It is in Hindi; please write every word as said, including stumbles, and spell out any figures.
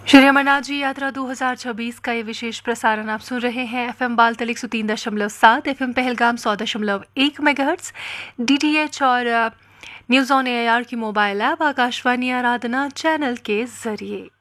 श्री अमरनाथ जी यात्रा दो हज़ार छब्बीस का ये विशेष प्रसारण आप सुन रहे हैं एफएम बालतल एक सौ तीन दशमलव सात, एफएम पहलगाम सौ दशमलव एक मेगाहर्ट्ज, डीटीएच और न्यूज़ ऑन एआईआर की मोबाइल ऐप, आकाशवाणी आराधना चैनल के जरिए।